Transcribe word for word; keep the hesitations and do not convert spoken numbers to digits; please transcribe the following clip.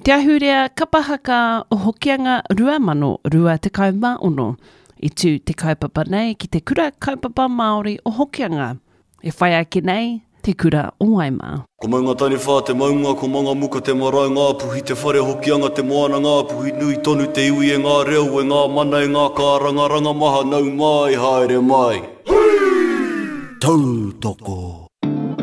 Te ahurea kapahaka o hokianga rua mano rua te kaumāono i tū te kaupapa nei ki te kura kaupapa Māori o hokianga. E whai ake nei te kura o Waimā. Ko maunga tani whā te maunga, ko maunga muka te marae ngā puhi, te whare hokianga te moana ngā puhi, nui tonu te iwi e ngā reo, e ngā mana e ngā kāranga, ranga maha nau mai, haere mai. Tautoko.